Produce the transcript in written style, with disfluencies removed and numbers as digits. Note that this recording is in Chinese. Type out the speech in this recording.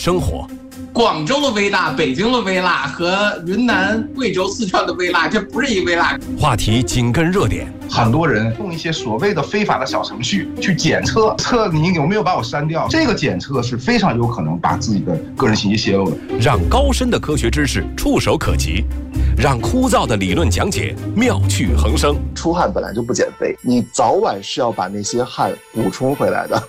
生活。 广州的微辣、北京的微辣和云南、贵州、四川的微辣，这不是一微辣。 话题紧跟热点， 很多人用一些所谓的非法的小程序去检测你有没有把我删掉，这个检测是非常有可能把自己的个人信息泄露的。 让高深的科学知识触手可及，让枯燥的理论讲解妙趣横生。 出汗本来就不减肥，你早晚是要把那些汗补充回来的。